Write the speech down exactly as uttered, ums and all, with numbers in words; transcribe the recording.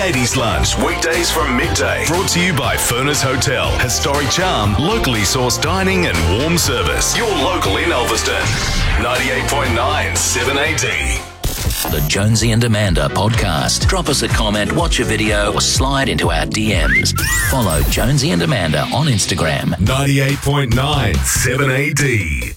eighties Lunch, weekdays from midday. Brought to you by Furness Hotel. Historic charm, locally sourced dining and warm service. Your local in Elveston. ninety-eight point nine seven A D. The Jonesy and Amanda podcast. Drop us a comment, watch a video, or slide into our D Ms. Follow Jonesy and Amanda on Instagram. ninety-eight point nine seven A D.